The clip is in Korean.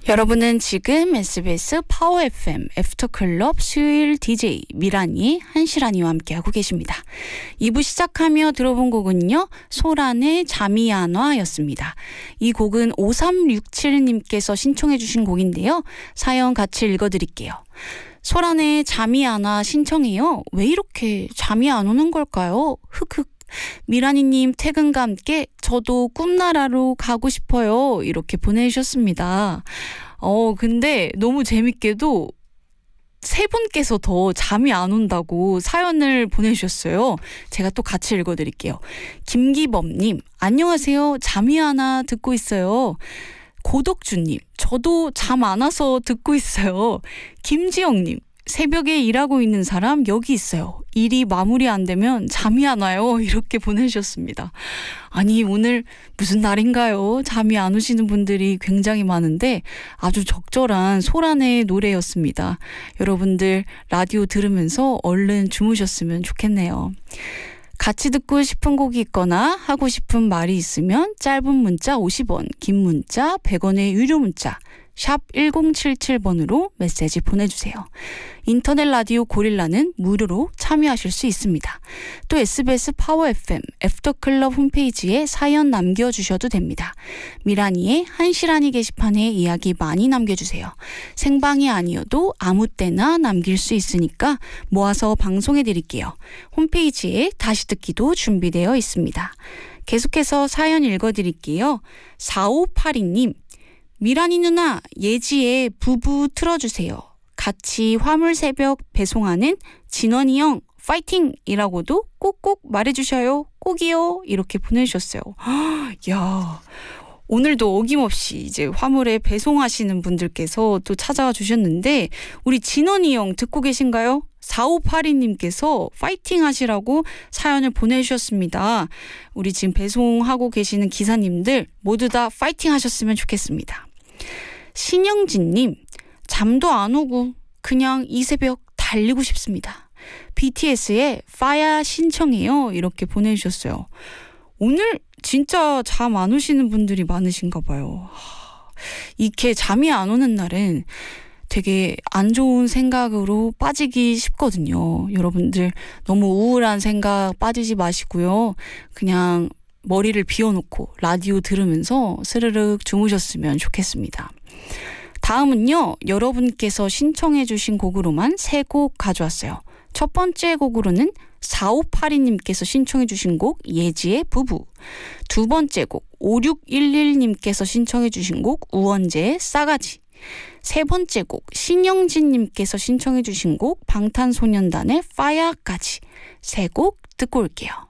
여러분은 지금 SBS 파워 FM 애프터클럽 수요일 DJ 미란이 한시란이와 함께하고 계십니다. 2부 시작하며 들어본 곡은요, 소란의 잠이 안 와였습니다. 이 곡은 5367님께서 신청해 주신 곡인데요. 사연 같이 읽어드릴게요. 소란의 잠이 안 와 신청해요. 왜 이렇게 잠이 안 오는 걸까요? 흑흑. 미란이님 퇴근과 함께 저도 꿈나라로 가고 싶어요. 이렇게 보내주셨습니다. 근데 너무 재밌게도 세 분께서 더 잠이 안 온다고 사연을 보내주셨어요. 제가 또 같이 읽어드릴게요. 김기범님, 안녕하세요. 잠이 안 와 듣고 있어요. 고덕주님, 저도 잠 안 와서 듣고 있어요. 김지영님, 새벽에 일하고 있는 사람 여기 있어요. 일이 마무리 안 되면 잠이 안 와요. 이렇게 보내주셨습니다. 아니, 오늘 무슨 날인가요? 잠이 안 오시는 분들이 굉장히 많은데 아주 적절한 소란의 노래였습니다. 여러분들 라디오 들으면서 얼른 주무셨으면 좋겠네요. 같이 듣고 싶은 곡이 있거나 하고 싶은 말이 있으면 짧은 문자 50원, 긴 문자 100원의 유료 문자 샵 1077번으로 메시지 보내주세요. 인터넷 라디오 고릴라는 무료로 참여하실 수 있습니다. 또 SBS 파워 FM 애프터클럽 홈페이지에 사연 남겨주셔도 됩니다. 미란이의 한시란이 게시판에 이야기 많이 남겨주세요. 생방이 아니어도 아무 때나 남길 수 있으니까 모아서 방송해드릴게요. 홈페이지에 다시 듣기도 준비되어 있습니다. 계속해서 사연 읽어드릴게요. 4582님, 미란이 누나, 예지의 부부 틀어주세요. 같이 화물새벽 배송하는 진원이 형 파이팅! 이라고도 꼭꼭 말해주셔요. 꼭이요. 이렇게 보내주셨어요. 야, 오늘도 어김없이 이제 화물에 배송하시는 분들께서 또 찾아와 주셨는데 우리 진원이 형 듣고 계신가요? 4582님께서 파이팅 하시라고 사연을 보내주셨습니다. 우리 지금 배송하고 계시는 기사님들 모두 다 파이팅 하셨으면 좋겠습니다. 신영진님, 잠도 안 오고 그냥 이 새벽 달리고 싶습니다. BTS의 Fire 신청해요. 이렇게 보내주셨어요. 오늘 진짜 잠 안 오시는 분들이 많으신가 봐요. 이렇게 잠이 안 오는 날은 되게 안 좋은 생각으로 빠지기 쉽거든요. 여러분들 너무 우울한 생각 빠지지 마시고요. 그냥 머리를 비워놓고 라디오 들으면서 스르륵 주무셨으면 좋겠습니다. 다음은요, 여러분께서 신청해 주신 곡으로만 3곡 가져왔어요. 첫 번째 곡으로는 4582님께서 신청해 주신 곡 예지의 부부, 두 번째 곡 5611님께서 신청해 주신 곡 우원재의 싸가지, 세 번째 곡 신영진님께서 신청해 주신 곡 방탄소년단의 파이어까지 세 곡 듣고 올게요.